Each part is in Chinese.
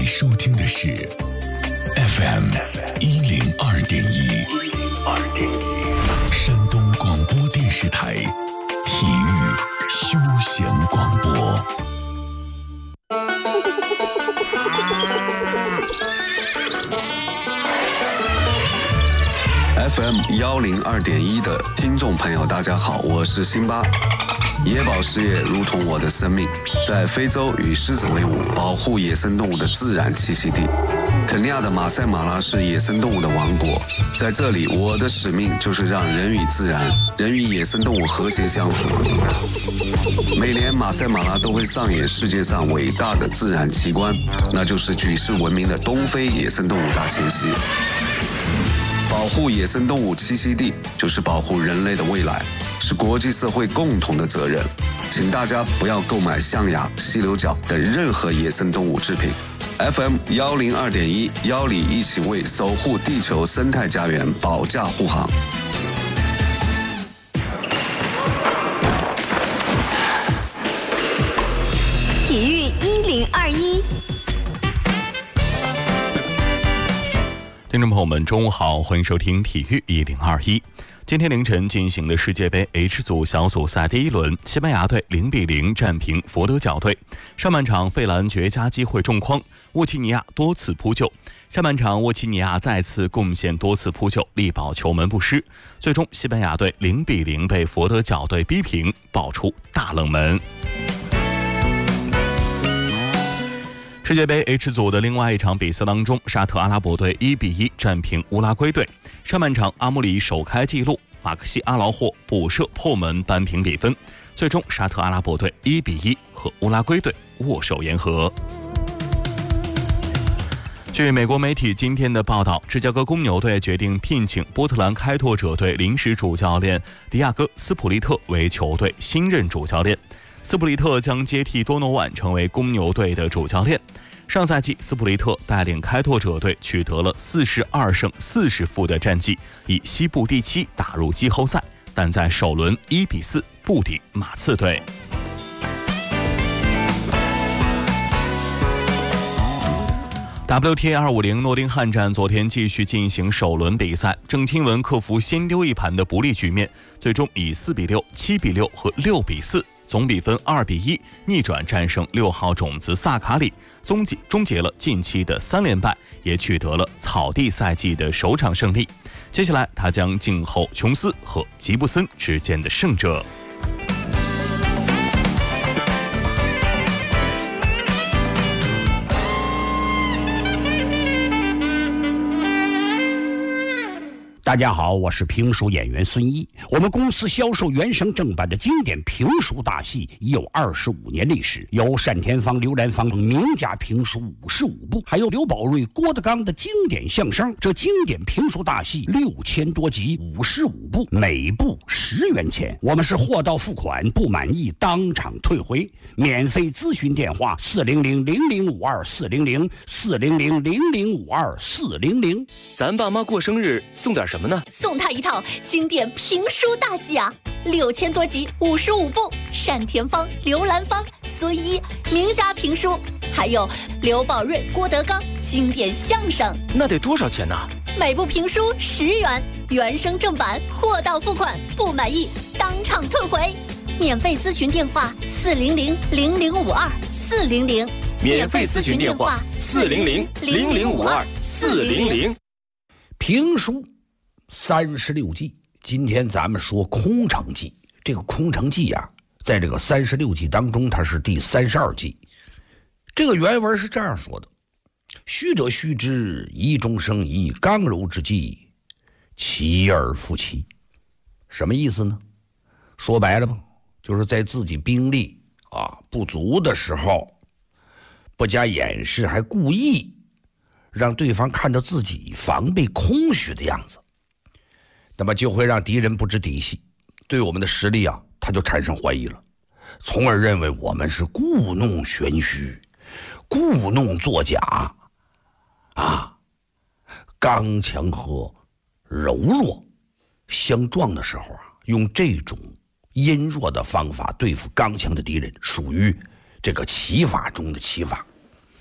收听的是 FM 102.1，山东广播电视台体育休闲广播。 FM 102.1的听众朋友，大家好，我是辛巴。野保事业如同我的生命，在非洲与狮子为伍，保护野生动物的自然栖息地。肯尼亚的马赛马拉是野生动物的王国，在这里，我的使命就是让人与自然、人与野生动物和谐相处。每年马赛马拉都会上演世界上伟大的自然奇观，那就是举世闻名的东非野生动物大迁徙。保护野生动物栖息地，就是保护人类的未来，是国际社会共同的责任。请大家不要购买象牙、犀牛角等任何野生动物制品。FM 102.1，邀你一起为守护地球生态家园保驾护航。 体育1021。 听众朋友们，中午好，欢迎收听体育1021。今天凌晨进行的世界杯 H 组小组赛第一轮，西班牙队0-0战平佛得角队。上半场费兰绝佳机会中框，沃齐尼亚多次扑救。下半场沃齐尼亚再次贡献多次扑救，力保球门不失。最终西班牙队0-0被佛得角队逼平，爆出大冷门。世界杯 H 组的另外一场比赛当中，沙特阿拉伯队1-1战平乌拉圭队。上半场阿穆里首开纪录，马克西阿劳霍补射破门扳平比分。最终沙特阿拉伯队1-1和乌拉圭队握手言和。据美国媒体今天的报道，芝加哥公牛队决定聘请波特兰开拓者队临时主教练迪亚哥·斯普利特为球队新任主教练。斯普利特将接替多诺万成为公牛队的主教练。上赛季斯普利特带领开拓者队取得了42胜40负的战绩，以西部第7打入季后赛，但在首轮1-4不敌马刺队。WTA 250诺丁汉站昨天继续进行首轮比赛，郑钦文克服先丢一盘的不利局面，最终以4-6、7-6和6-4总比分2-1逆转战胜6号种子萨卡里，终结了近期的3连败，也取得了草地赛季的首场胜利。接下来他将静候琼斯和吉布森之间的胜者。 大家好，我是评书演员孙一。我们公司销售原声正版的经典评书大戏已有25年历史，有单田芳、刘兰芳名家评书55部，还有刘宝瑞、郭德纲的经典相声。这经典评书大戏6000多集，55部，每部10元钱。我们是货到付款，不满意当场退回。免费咨询电话400-0052-400，400-0052-400。 咱爸妈过生日送点什么呢？ 送他一套经典评书大戏啊，6000多集，55部，单田芳、刘兰芳、孙一名家评书，还有刘宝瑞、郭德纲经典相声。 那得多少钱呢？ 每部评书10元，原声正版，货到付款，不满意当场退回。免费咨询电话400-0052-400， 免费咨询电话400-0052-400。 评书36计，今天咱们说空城计。这个空城计啊，在这个36计当中，它是第32计。这个原文是这样说的：虚者虚之，疑中生疑，刚柔之计，其而复其。什么意思呢？说白了吧，就是在自己兵力不足的时候，不加掩饰，还故意让对方看到自己防备空虚的样子，那么就会让敌人不知底细，对我们的实力他就产生怀疑了，从而认为我们是故弄玄虚、故弄作假刚强和柔弱相撞的时候用这种阴弱的方法对付刚强的敌人，属于这个奇法中的奇法。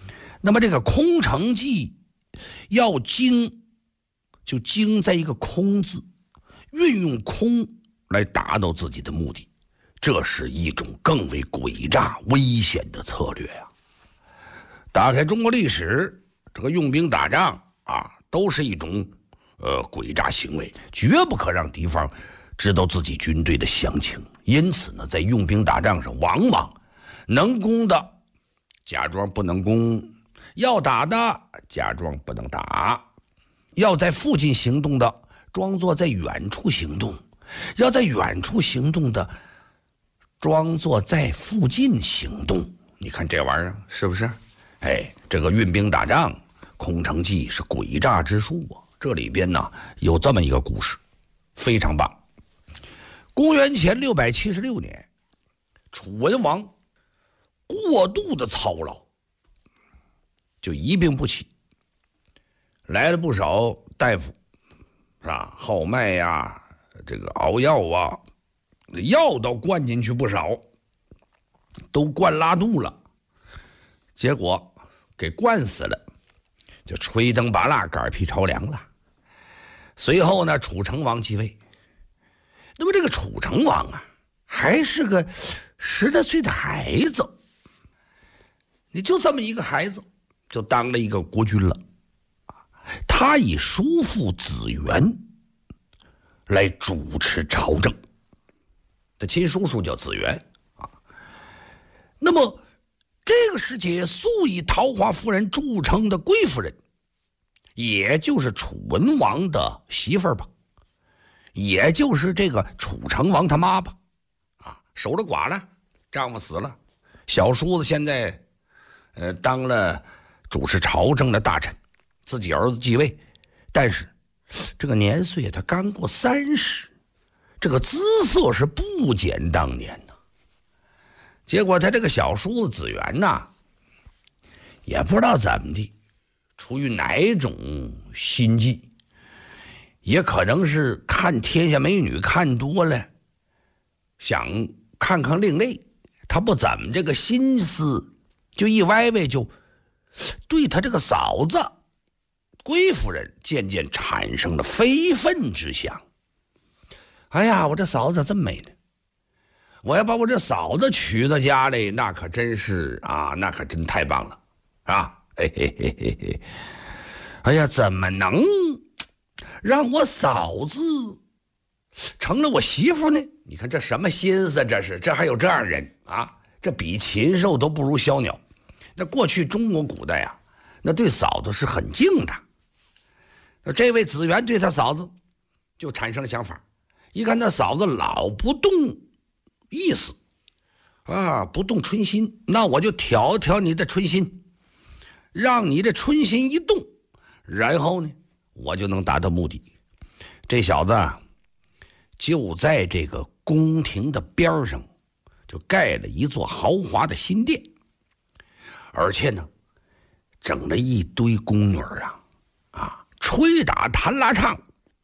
那么这个空城计要精，就精在一个空字，运用空来达到自己的目的，这是一种更为诡诈危险的策略呀。打开中国历史，这个用兵打仗啊，都是一种诡诈行为，绝不可让敌方知道自己军队的详情。因此呢，在用兵打仗上，往往能攻的假装不能攻，要打的假装不能打，要在附近行动的装作在远处行动，要在远处行动的装作在附近行动。你看这玩意儿是不是？这个运兵打仗，空城计是诡诈之术啊。这里边呢有这么一个故事，非常棒。公元前676年，楚文王过度的操劳，就一病不起，来了不少大夫，是吧？号脉呀，这个熬药啊，药都灌进去不少，都灌拉肚了，结果给灌死了，就吹灯拔蜡，嗝屁朝凉了。随后呢，楚成王继位。那么这个楚成王啊，还是个10来岁的孩子，你就这么一个孩子，就当了一个国君了。他以叔父子元来主持朝政，他亲叔叔叫子元啊。那么这个时节，素以桃花夫人著称的贵夫人，也就是楚文王的媳妇儿吧，也就是这个楚成王他妈吧，守了寡了，丈夫死了，小叔子现在当了主持朝政的大臣，自己儿子继位，但是这个年岁他刚过30，这个姿色是不减当年呐。结果他这个小叔子子元呐，也不知道怎么的，出于哪种心计，也可能是看天下美女看多了，想看看另类，他不怎么这个心思，就一歪歪，就对他这个嫂子贵夫人渐渐产生了非分之想。哎呀，我这嫂子真美呢，我要把我这嫂子娶到家里，那可真是啊，那可真太棒了啊！嘿嘿嘿嘿嘿，哎呀，怎么能让我嫂子成了我媳妇呢？你看这什么心思，这还有这样人啊？这比禽兽都不如小鸟。那过去中国古代啊，那对嫂子是很敬的。那这位子元对他嫂子就产生了想法，一看他嫂子老不动意思啊，不动春心，那我就挑挑你的春心，让你这春心一动，然后呢，我就能达到目的。这小子就在这个宫廷的边上，就盖了一座豪华的新殿，而且呢，整了一堆宫女吹打弹拉唱，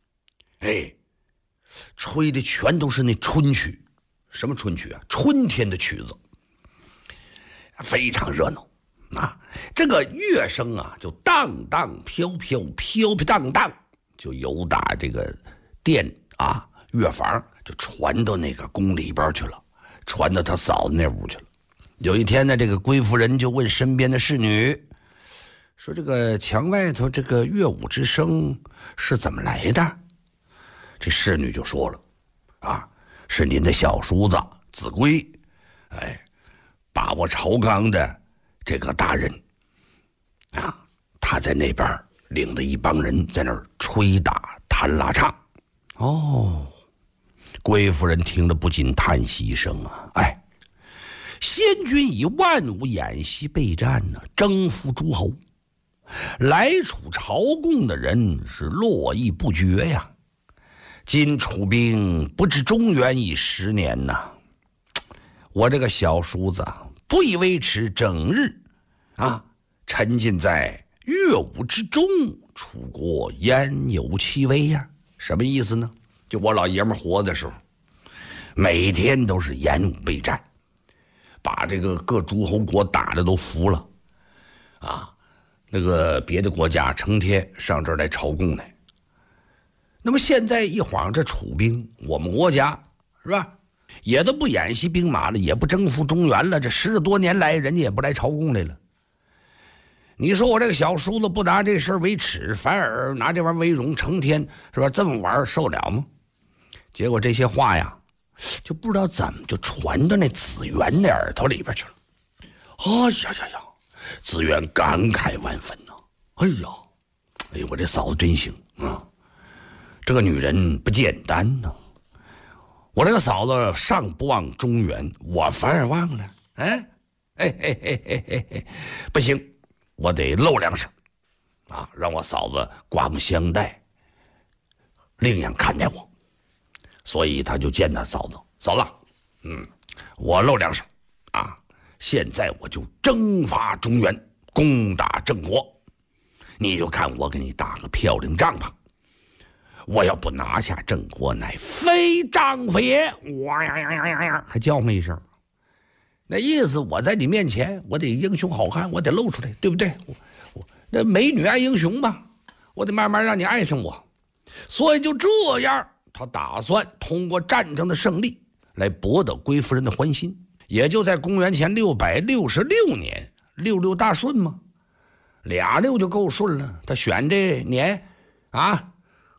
吹的全都是那春曲。什么春曲啊？春天的曲子，非常热闹啊！这个乐声啊，就荡荡飘飘，飘飘荡荡，就由打这个殿啊乐房，就传到那个宫里边去了，传到他嫂子那屋去了。有一天呢，这个贵夫人就问身边的侍女说：“这个墙外头这个乐舞之声是怎么来的？”这侍女就说了：“啊。是您的小叔子子规，把握朝纲的这个大人啊，他在那边领着一帮人在那儿吹打弹拉唱。”哦，贵夫人听了不禁叹息一声啊，先君以万武演习备战呢，征服诸侯，来楚朝贡的人是络绎不绝呀。今楚兵不至中原已10年呐，我这个小叔子不以为耻，整日沉浸在乐舞之中，楚国焉有其威呀？什么意思呢？就我老爷们活的时候，每天都是演武备战，把这个各诸侯国打的都服了那个别的国家成天上这儿来朝贡来。那么现在一晃这楚兵，我们国家是吧，也都不演习兵马了，也不征服中原了，这10多年来人家也不来朝贡来了。你说我这个小叔子不拿这事儿为耻，反而拿这玩意儿为荣，成天是吧这么玩受了吗？结果这些话呀，就不知道怎么就传到那子元的耳朵里边去了。子元感慨万分呐！哎呀，我这嫂子真行啊！这个女人不简单呐！我这个嫂子上不忘中原，我反而忘了。不行，我得露两手啊，让我嫂子刮目相待，另眼看待我。所以他就见他嫂子，嫂子，我露两手啊！现在我就征伐中原，攻打郑国，你就看我给你搭个漂亮帐篷。我要不拿下郑国，乃非丈夫也！哇呀，还叫唤一声，那意思我在你面前，我得英雄好汉，我得露出来，对不对？我那美女爱英雄嘛，我得慢慢让你爱上我。所以就这样，他打算通过战争的胜利来博得贵夫人的欢心。也就在公元前666年，66大顺嘛，2六就够顺了。他选这年啊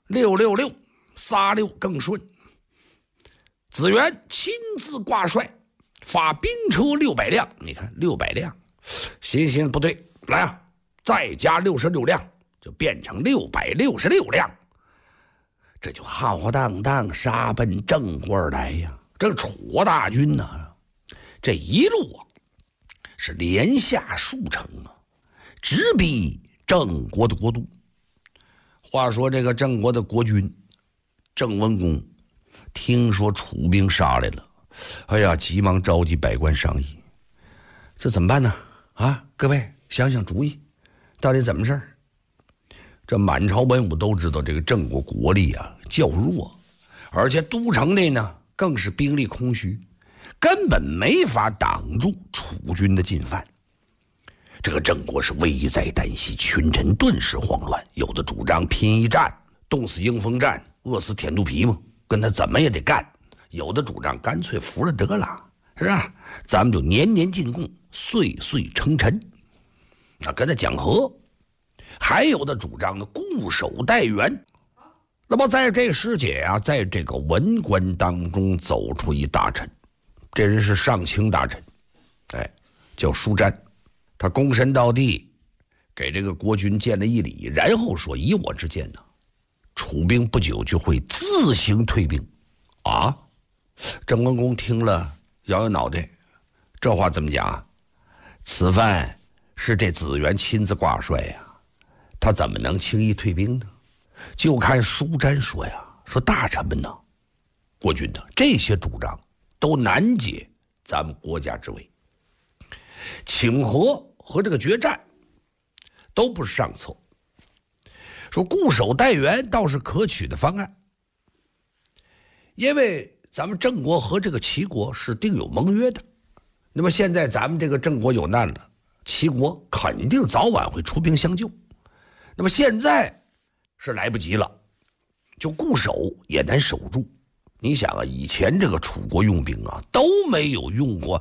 ，666，仨六更顺。子元亲自挂帅，发兵车600辆。你看600辆，行，不对，来啊，再加66辆，就变成666辆。这就浩浩荡荡杀奔郑国而来呀。这个楚国大军呢，这一路啊是连下数城啊，直逼郑国的国都。话说这个郑国的国君郑文公听说楚兵杀来了，哎呀，急忙召集百官商议，这怎么办呢？啊，各位想想主意，到底怎么事儿？这满朝文武都知道，这个郑国国力啊较弱，而且都城内呢更是兵力空虚，根本没法挡住楚军的进犯。这个郑国是危在旦夕，群臣顿时慌乱，有的主张拼一战，冻死迎风战，饿死舔肚皮嘛，跟他怎么也得干；有的主张干脆服了得了，是吧？咱们就年年进贡，岁岁称臣，跟他讲和。还有的主张呢，固守待援。那么在这个时节啊，在这个文官当中走出一大臣，这人是上卿大臣，叫舒詹。他躬身到地，给这个国君见了一礼，然后说：“以我之见呢，楚兵不久就会自行退兵。”啊！郑文公听了摇摇脑袋，这话怎么讲？此番是这子元亲自挂帅呀，他怎么能轻易退兵呢？就看舒詹说呀，说大臣们呢，国君呢，这些主张都难解咱们国家之危，请和和这个决战都不是上策。说固守待援倒是可取的方案，因为咱们郑国和这个齐国是订有盟约的。那么现在咱们这个郑国有难了，齐国肯定早晚会出兵相救。那么现在是来不及了，就固守也难守住。你想啊，以前这个楚国用兵啊都没有用过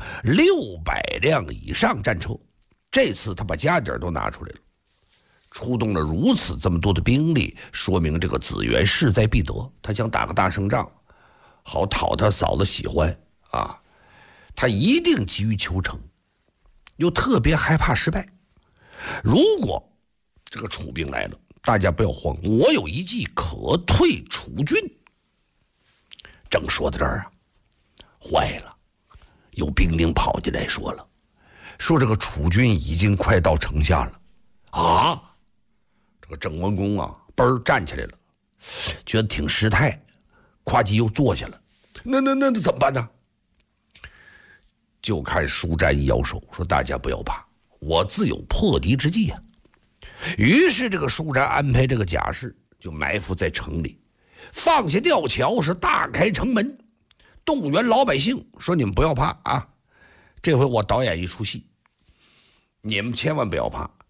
600辆以上战车，这次他把家底儿都拿出来了，出动了如此这么多的兵力，说明这个子元势在必得，他想打个大胜仗，好讨他嫂子喜欢啊，他一定急于求成，又特别害怕失败。如果这个楚兵来了，大家不要慌，我有一计可退楚军。正说到这儿啊，坏了，有兵丁跑进来说了，说这个楚军已经快到城下了。啊！这个郑文公啊，嘣站起来了，觉得挺失态，夸叽又坐下了。那怎么办呢？就看舒詹一摇手，说大家不要怕，我自有破敌之计啊。于是这个舒詹安排这个甲士就埋伏在城里，放下吊桥，是大开城门，动员老百姓，说你们不要怕啊，这回我导演一出戏，你们千万不要怕，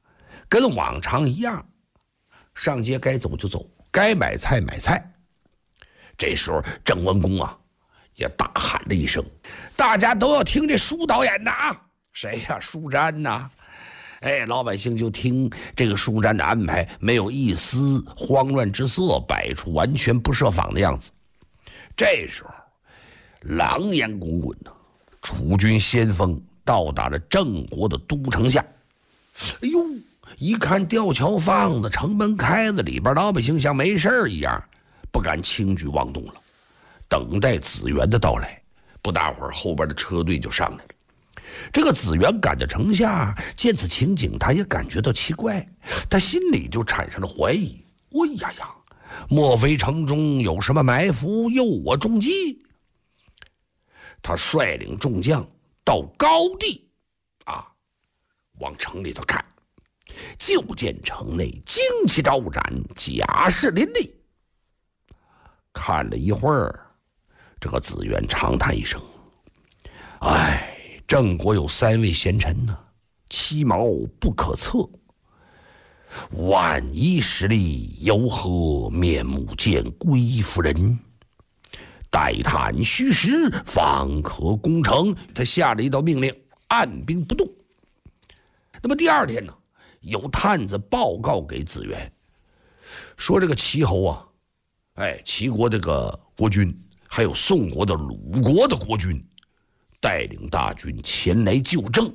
跟往常一样，上街该走就走，该买菜买菜。这时候郑文公啊也大喊了一声：“大家都要听这舒导演的啊！”谁呀？舒詹呐！哎，老百姓就听这个舒詹的安排，没有一丝慌乱之色，摆出完全不设防的样子。这时候，狼烟滚滚的，楚军先锋到达了郑国的都城下。哎呦，一看吊桥放子，城门开子，里边老百姓像没事一样，不敢轻举妄动了，等待子元的到来。不大会儿，后边的车队就上来了。这个子元赶到城下，见此情景，他也感觉到奇怪，他心里就产生了怀疑。哎呀呀，莫非城中有什么埋伏，诱我中计？他率领众将到高地往城里头看，就见城内旌旗招展，甲士林立。看了一会儿，这个子元长叹一声：“哎，郑国有3位贤臣呢，其谋不可测。万一实力，由何面目见归夫人？待探虚实，方可攻城。”他下了一道命令，按兵不动。那么第二天呢，有探子报告给子元，说这个齐侯啊，齐国这个国君，还有宋国的鲁国的国君，带领大军前来救郑。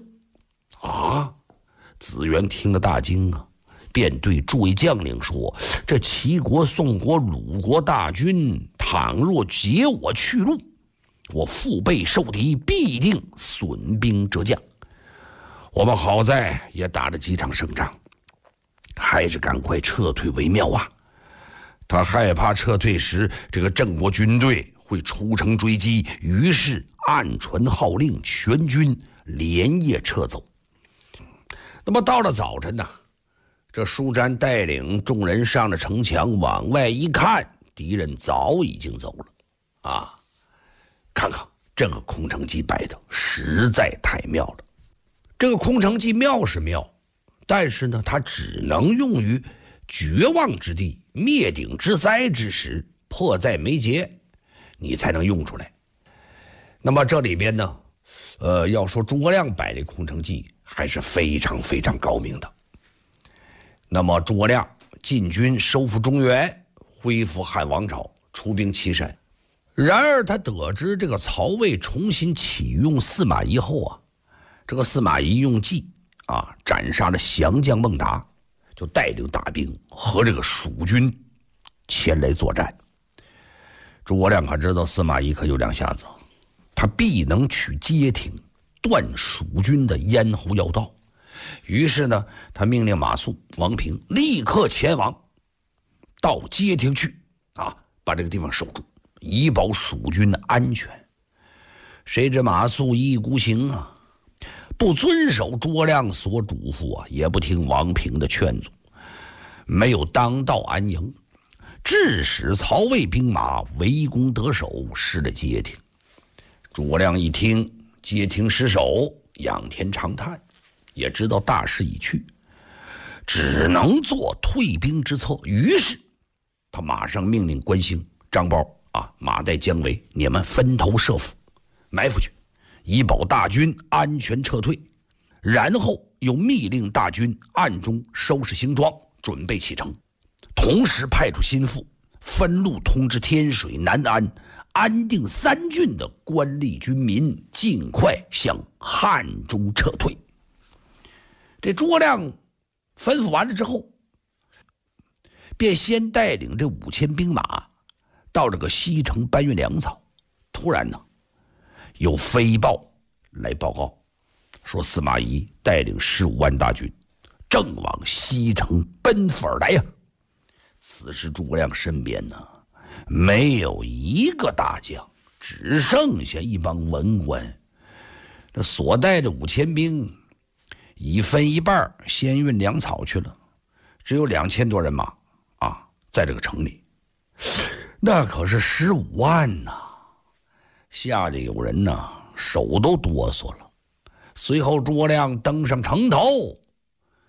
子元听了大惊啊，便对诸位将领说：“这齐国、宋国、鲁国大军，倘若截我去路，我腹背受敌，必定损兵折将。我们好在也打了几场胜仗，还是赶快撤退为妙啊！”他害怕撤退时这个郑国军队会出城追击，于是暗传号令，全军连夜撤走。那么到了早晨呢，这舒詹带领众人上了城墙，往外一看，敌人早已经走了。看看这个空城计摆的实在太妙了。这个空城计妙是妙，但是呢，它只能用于绝望之地、灭顶之灾之时，迫在眉睫，你才能用出来。那么这里边呢，要说诸葛亮摆这空城计还是非常非常高明的。那么诸葛亮进军收复中原，恢复汉王朝，出兵岐山。然而他得知这个曹魏重新启用司马懿后啊，这个司马懿用计斩杀了降将孟达，就带领大兵和这个蜀军前来作战。诸葛亮可知道司马懿可有两下子，他必能取街亭，断蜀军的咽喉要道。于是呢，他命令马谡、王平立刻前往到街亭去把这个地方守住，以保蜀军的安全。谁知马谡一意孤行不遵守诸葛亮所嘱咐也不听王平的劝阻，没有当到安营，致使曹魏兵马围攻得手，失了街亭。诸葛亮一听街亭失守，仰天长叹，也知道大势已去，只能做退兵之策。于是他马上命令关兴、张苞马岱、姜维，你们分头设伏埋伏去，以保大军安全撤退。然后又密令大军暗中收拾行装，准备启程。同时派出心腹分路通知天水、南安、安定3郡的官吏军民，尽快向汉中撤退。这诸葛亮吩咐完了之后，便先带领这5000兵马到这个西城搬运粮草。突然呢，有飞报来报告，说司马懿带领15万大军正往西城奔赴而来呀。此时诸葛亮身边呢，没有一个大将，只剩下一帮文官。这所带的5000兵已分一半先运粮草去了，只有2000多人马在这个城里。那可是15万呐，吓得有人手都哆嗦了。随后诸葛亮登上城头，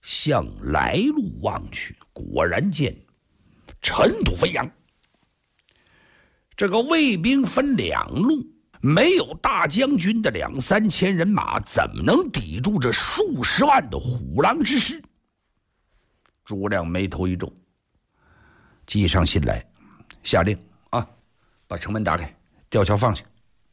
向来路望去，果然见尘土飞扬。这个卫兵分两路，没有大将军的2、3千人马，怎么能抵住这数十万的虎狼之师？诸葛亮眉头一皱，计上心来，下令啊，把城门打开，吊桥放下。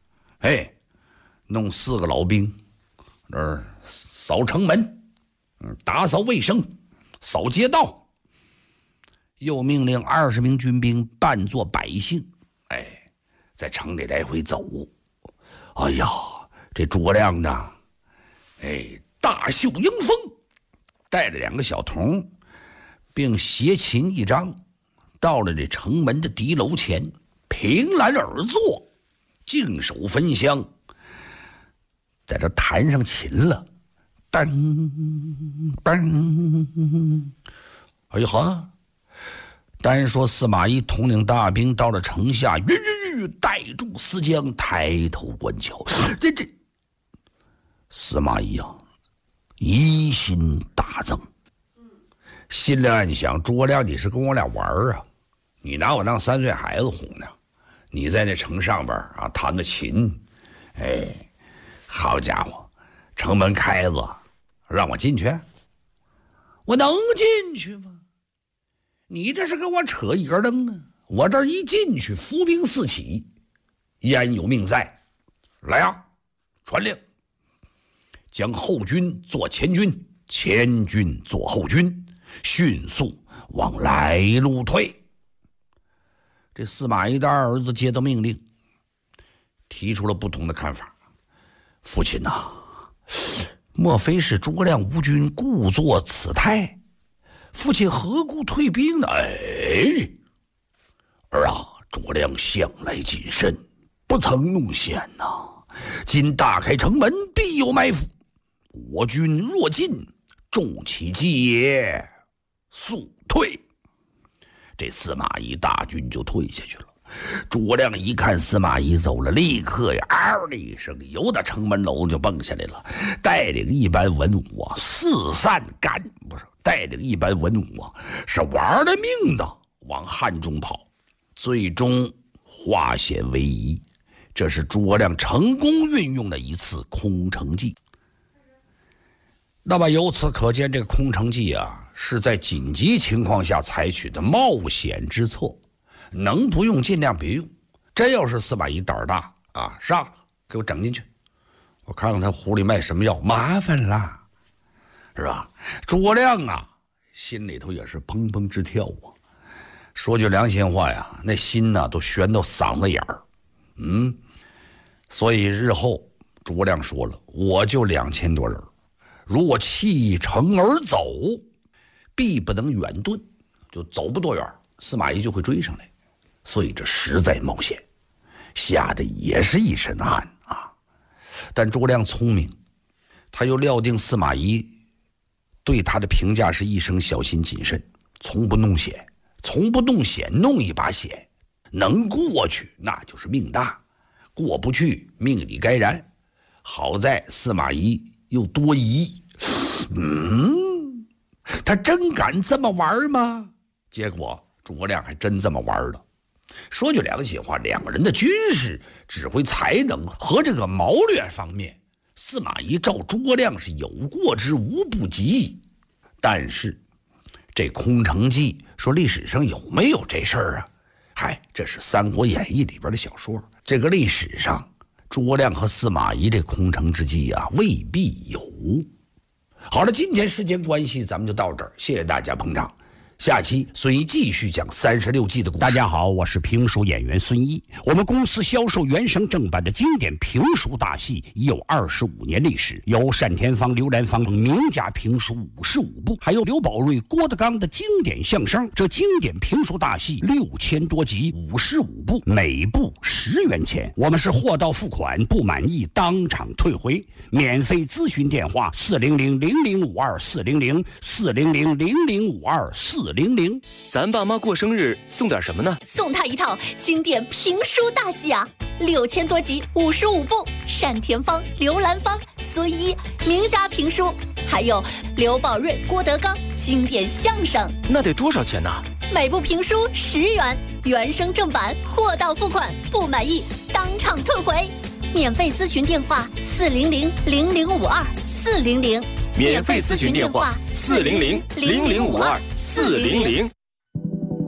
弄4个老兵，扫城门，打扫卫生，扫街道。又命令20名军兵扮作百姓，在城里来回走。哎呀，这诸葛亮呢，大袖迎风，带着2个小童，并携琴一张，到了这城门的敌楼前，凭栏而坐，净手焚香，在这弹上琴了，噔噔。哎呀哈！单说司马懿统领大兵到了城下，带住丝将，抬头观瞧。这司马懿啊，疑心大增，心里暗想：诸葛亮，你是跟我俩玩啊？你拿我当3岁孩子哄呢？你在那城上边啊弹个琴，好家伙，城门开了，让我进去？我能进去吗？你这是跟我扯一根灯啊！我这一进去，伏兵四起，焉有命在？来啊，传令，将后军做前军，前军做后军，迅速往来路退。这司马懿的2儿子接到命令，提出了不同的看法。父亲呐，莫非是诸葛亮无军故作此态？父亲何故退兵呢？儿啊，诸葛亮向来谨慎，不曾弄险呐。今大开城门，必有埋伏。我军若进，众其计也，速退。这司马懿大军就退下去了。诸葛亮一看司马懿走了，立刻呀嗷的一声，由打城门楼就蹦下来了，带领一班文武啊带领一班文武啊，是玩了命的往汉中跑，最终化险为夷。这是诸葛亮成功运用的一次空城计。那么由此可见，这个空城计啊，是在紧急情况下采取的冒险之策，能不用尽量别用。真要是司马懿胆儿大啊，杀给我整进去，我看看他壶里卖什么药，麻烦了，是吧？诸葛亮啊，心里头也是砰砰直跳啊。说句良心话呀，那心呢都悬到嗓子眼儿。所以日后诸葛亮说了，我就2000多人，如果弃城而走，必不能远遁，就走不多远，司马懿就会追上来。所以这实在冒险，吓得也是一身汗啊。但诸葛亮聪明，他又料定司马懿对他的评价是一生小心谨慎，从不弄险，弄一把险，能过去那就是命大，过不去命里该然。好在司马懿又多疑，他真敢这么玩吗？结果诸葛亮还真这么玩了。说句良心话，两个人的军事指挥才能和这个谋略方面，司马懿照诸葛亮是有过之无不及。但是这空城计说历史上有没有这事儿啊？这是《三国演义》里边的小说，这个历史上诸葛亮和司马懿这空城之计啊，未必有。好了，今天时间关系，咱们就到这儿，谢谢大家捧场。下期孙一继续讲36计的故事。 大家好，我是评书演员孙一。我们公司销售原声正版的经典评书大戏已有25年历史，有单田芳、刘兰芳名家评书55部，还有刘宝瑞、郭德纲的经典相声。这经典评书大戏6000多集，55部，每部10元钱。我们是货到付款，不满意当场退回。免费咨询电话：400-0052-400，400-0052-400。 咱爸妈过生日送点什么呢？ 送他一套经典评书大戏啊，6000多集，55部，单田芳、刘兰芳、孙一名家评书， 还有刘宝瑞、郭德纲经典相声。 那得多少钱呢？ 每部评书10元，原声正版货到付款，不满意当场退回。免费咨询电话400-0052，400。 免费咨询电话400-0052，400。